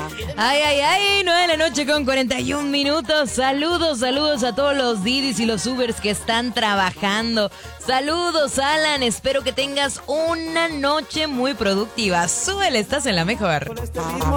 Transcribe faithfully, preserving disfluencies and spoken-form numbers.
Ay, ay, ay, nueve de la noche con cuarenta y un minutos. Saludos, saludos a todos los Didis y los Ubers que están trabajando. Saludos, Alan. Espero que tengas una noche muy productiva. Súbele, estás en la mejor.